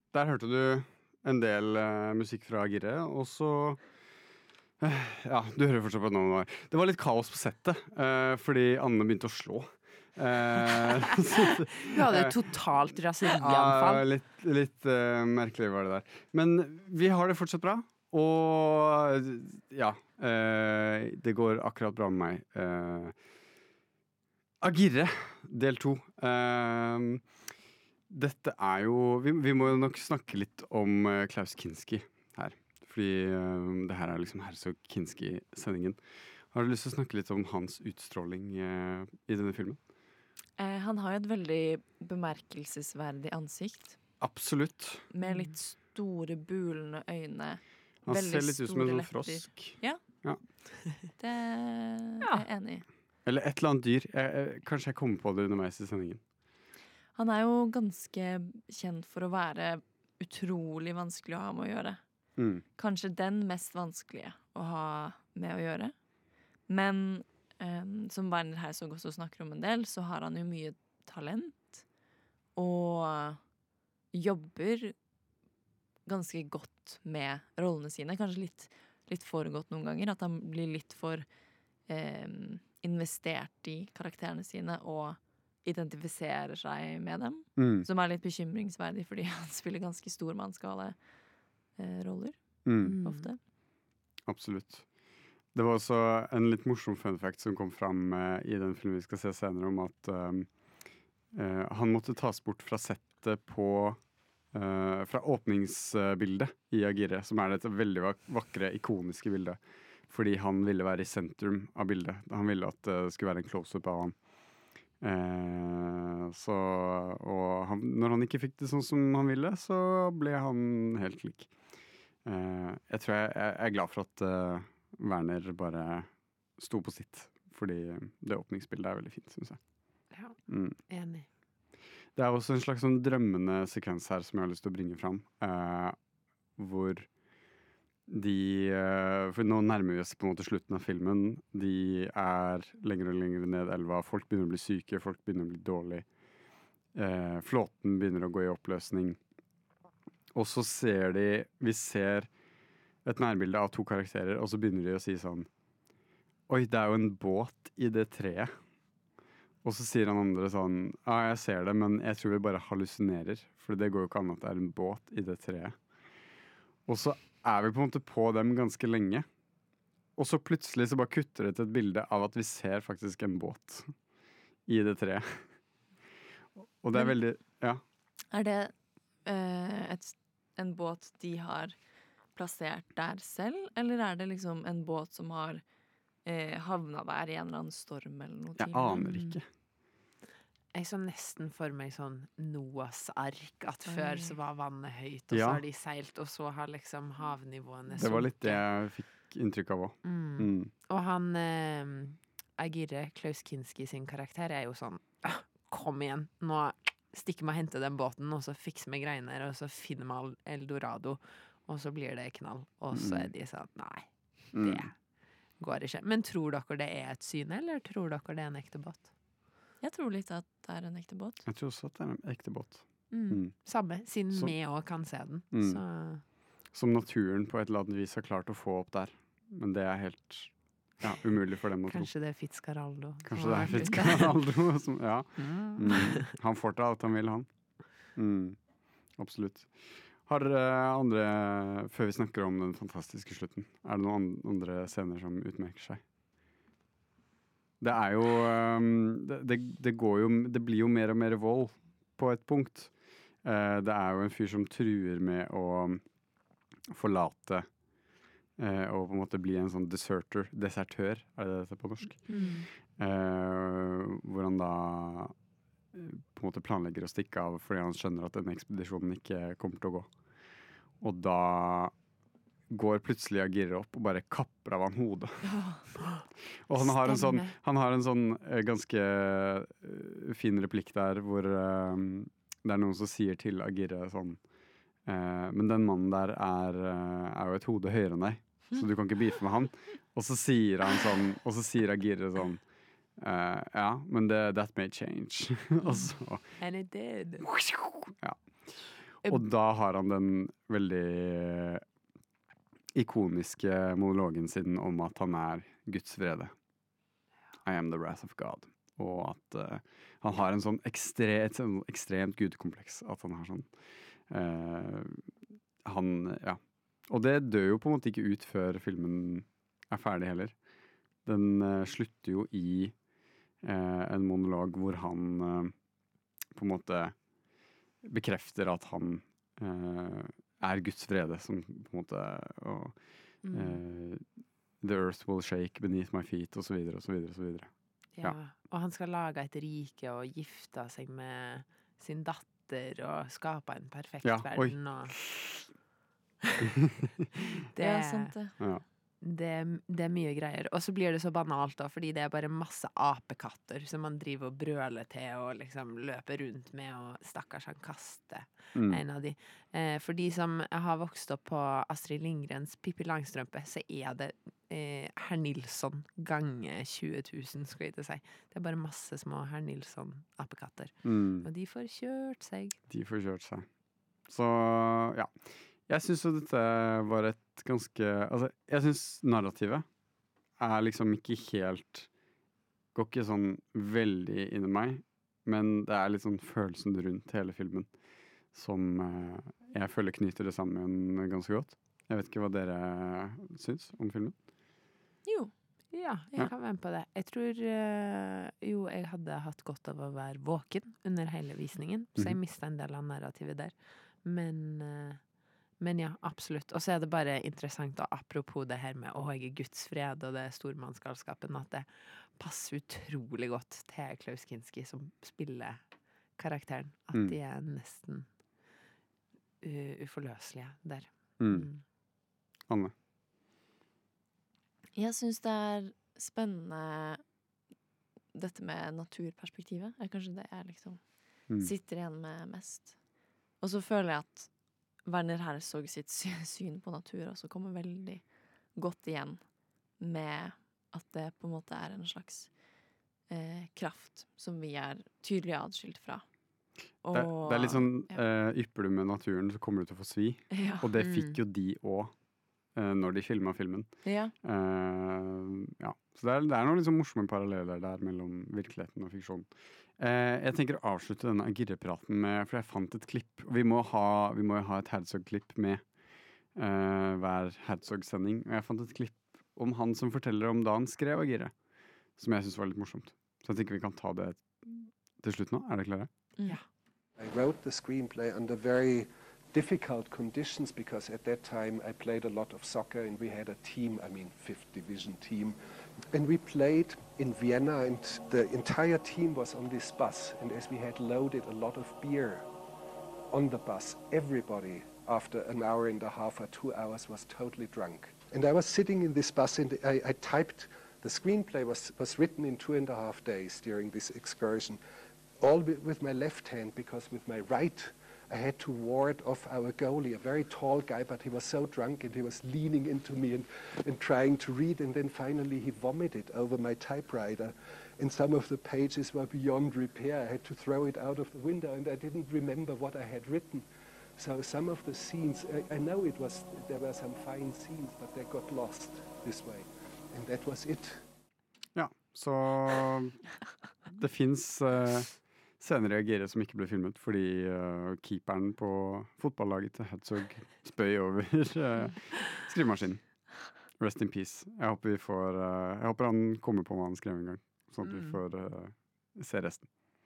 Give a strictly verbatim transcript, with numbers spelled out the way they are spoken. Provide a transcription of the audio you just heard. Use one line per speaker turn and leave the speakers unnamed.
der hørte du en del uh, musikk fra Agirre, og så uh, ja, du hører fortsatt på navnet vår. Det var litt kaos på settet, uh, fordi Anne begynte å slå. Uh,
du hadde et totalt raserianfall.
Uh, litt litt uh, merkelig var det der. Men vi har det fortsatt bra, og ja, uh, det går akkurat bra med meg. Uh, Agirre, del to. Uh, dette er jo vi, vi må jo nok snakke litt om uh, Klaus Kinski her. Fordi uh, det her er liksom Herzog Kinski-sendingen. Har du lyst til å snakke litt om hans utstråling uh, i denne filmen?
Eh, han har jo et veldig bemerkelsesverdig ansikt.
Absolutt.
Med litt store, bulende øyne.
Han
veldig
ser litt ut som en sånn frosk.
Ja,
ja.
Det er jeg enig i.
Eller et eller annet dyr. Jeg, jeg, kanskje jeg kommer på det underveis i sendingen.
Han er jo ganske kjent for å være utrolig vanskelig å ha med å gjøre.
Mm.
Kanskje den mest vanskelige å ha med å gjøre. Men um, som Werner Herzog også snakker om en del, så har han jo mye talent. Og jobber ganske godt med rollene sine. Kanskje litt, litt for godt noen ganger. At han blir litt for um, investert i karakterene sine og identifiserer seg med dem.
Mm.
Som er litt bekymringsverdig, fordi han spiller ganske stormannsgale eh, roller.
Mm.
Ofte.
Absolutt. Det var også en litt morsom fun fact som kom fram uh, i den filmen vi skal se senere, om at um, uh, han måtte tas bort fra settet på uh, fra åpningsbildet i Agirre, som er dette veldig vak- vakre, ikoniske bildet. Fordi han ville være i sentrum av bildet. Han ville at det skulle være en close-up av han. Eh, så, og han, når han ikke fikk det sånn som han ville, så ble han helt lik. Eh, jeg tror jeg, jeg er glad for at uh, Werner bare sto på sitt. Fordi det åpningsbildet er veldig fint, synes jeg.
Ja,
mm.
enig.
Det er også en slags sånn drømmende sekvens her som jeg har lyst til å bringe fram. Eh, hvor de, for nå nærmer vi oss på en måte slutten av filmen. De er lenger og lenger ned elva. Folk begynner å bli syke, folk begynner å bli dårlig. Eh, flåten begynner å gå i oppløsning. Og så ser de, vi ser et nærbilde av to karakterer, og så begynner de å si sånn: oi, det er jo en båt i det treet. Og så sier han andre sånn: ja, jeg ser det, men jeg tror vi bare hallusinerer. For det går jo ikke an at det er en båt i det treet. Og så er vi på en måte på dem ganske lenge. Og så plutselig så bare kutter det til et bilde av at vi ser faktisk en båt i det treet. Og det er veldig, ja.
Er det eh, et, en båt de har plassert der selv, eller er det liksom en båt som har eh, havna der i en eller annen storm eller noe?
Jeg aner ikke.
Jeg så nesten for meg sånn Noahs ark, at før så var vannet høyt, og
Ja.
så har de seilt, og så har liksom havnivåene sunket.
Det var litt det jeg fikk inntrykk av også.
Mm.
Mm.
Og han eh, Agirre, Klaus Kinski sin karakter, er jo sånn: «Ah, kom igjen, nå stikker vi og henter den båten, og så fikser vi greiene, og så finner vi Eldorado, og så blir det knall. Og så er de sånn: nei, det
Mm.
går ikke. Men tror dere det er et syne, eller tror dere det er en ekte båt?
Jeg tror litt at det er en ekte båt.
Jeg tror også at det er en ekte båt.
Mm.
Mm.
Samme, siden
Så-
vi òg kan se den.
Mm.
Så
Som naturen på et eller annet vis har klart å få opp der. Men det er helt ja, umulig for dem å tro.
kanskje det er Fitzcarraldo.
Kanskje det er Fitzcarraldo som ja.
Mm.
Mm. Han får til alt han vil, han. Mm. Absolutt. Har dere andre, før vi snakker om den fantastiske slutten, er det noen andre scener som utmerker seg? Det er jo um, det, det, det går jo Det blir jo mer og mer vold på et punkt. Uh, det er jo en fyr som truer med å forlate uh, og på en måte bli en sånn deserter, desertør, er det dette på norsk?
Mm.
Uh, hvor han da på en måte planlegger å stikke av fordi han skjønner at denne ekspedisjonen ikke kommer til å gå. Og da går plutselig Agirre opp og bare kapper av han hodet. Og han har en sånn, han har en sånn eh, ganske eh, fin replikk der hvor eh, det er noen som sier til Agirre sånn eh, men den mannen der er, eh, er jo et hode høyere enn deg, så du kan ikke beefe med han. Og så sier han sånn, og så sier Agirre sånn Uh, ja, men det, that may change. Og så
And it did.
Ja. Og da har han den veldig ikoniske monologen sin om at han er Guds vrede. I am the wrath of God. Og at uh, han har en sånn ekstre, et sånn ekstremt gudkompleks. At han har sånn uh, Han, ja. Og det dør jo på en måte ikke ut før filmen er ferdig heller. Den uh, slutter jo i uh, en monolog hvor han uh, på en måte bekrefter at han uh, er Guds vrede, som på en måte og,
Mm.
uh, The earth will shake beneath my feet, og så videre, og så videre, og så videre.
Ja. Og han skal lage et rike og gifte seg med sin datter og skape en perfekt
Ja, oi.
verden. Og det,
Ja, sant det.
Ja.
det, det er mye greier. Og så blir det så banalt, da, fordi det er bare masse apekatter som man driver og brøler til og liksom løper rundt med, og stakkars han kaster
Mm.
en av de. Eh, for de som har vokst opp på Astrid Lindgrens Pippi Langstrømpe, så er det eh, Herr Nilsson gange tjue tusen, skal jeg ikke si. Det er bare masse små Herr Nilsson-apekatter.
Mm.
Og de får kjørt seg.
De får kjørt seg. Så ja. Jeg syns jo dette var et ganske Altså, jeg syns narrativet er liksom ikke helt Går ikke sånn veldig inn i meg, men det er litt sånn følelsen rundt hele filmen som eh, jeg føler knyter det sammen ganske godt. Jeg vet ikke hva dere syns om filmen.
Jo.
Ja, jeg
Ja.
kan være med på det. Jeg tror eh, jo jeg hadde hatt godt av å være våken under hele visningen, så jeg
Mhm.
mista en del av narrativet der. Men, eh, men ja, absolutt. Og så er det bare interessant, og apropos det her med å jeg er Guds fred og det stormannsgalskapen, at det passer utrolig godt til Klaus Kinski som spiller karakteren. At
Mm.
de er nesten uh, uforløselige der.
Mm.
Mm.
Anne.
Jeg syns det er spennende dette med naturperspektivet. Er kanskje det jeg liksom
Mm.
sitter igjen med mest. Og så føler jeg at Werner Herzog sitt sy- syn på natur også kommer veldig godt igjen med at det på en måte er en slags eh, kraft som vi er tydelig atskilt fra. Og,
Det, det er litt sånn
ja.
eh, ypper du med naturen, så kommer du til å få svi.
Ja.
Og det
Mm.
fikk jo de òg eh, når de filma filmen.
ja.
Eh, ja. Så det er, det er noen liksom morsomme paralleller der mellom virkeligheten og fiksjon. Eh, jeg tenker å avslutte denne Agirre-praten med, for jeg fant et klipp. Og vi må ha, vi må jo ha et Herzog-klipp med eh, hver Herzog-sending. Og jeg fant et klipp om han som forteller om da han skrev Agirre, som jeg syns var litt morsomt. Så jeg tenker vi kan ta det til slutt nå. Er dere klare?
Mm.
Ja.
I wrote the screenplay under very difficult conditions because at that time I played a lot of soccer and we had a team, I mean fifth division team. And we played in Vienna and the entire team was on this bus. And as we had loaded a lot of beer on the bus, everybody after an hour and a half or two hours was totally drunk. And I was sitting in this bus and I, I typed, the screenplay was, was written in two and a half days during this excursion. All wi- with my left hand, because with my right I had to ward off our goalie, a very tall guy, but he was so drunk and he was leaning into me and, and trying to read, and then finally he vomited over my typewriter. And some of the pages were beyond repair. I had to throw it out of the window, and I didn't remember what I had written. So some of the scenes, I, I know it was, there were some fine scenes, but they got lost this way. And that was it.
Ja, så det fins uh, scener i Agirre som ikke ble filmet fordi eh, keeperen på fotballaget til Herzog spøy over eh, skrivemaskinen. Rest in peace. Jeg håper, vi får, eh, jeg håper han kommer på hva han skrev en gang, sånn at vi
Mm.
får eh, se resten.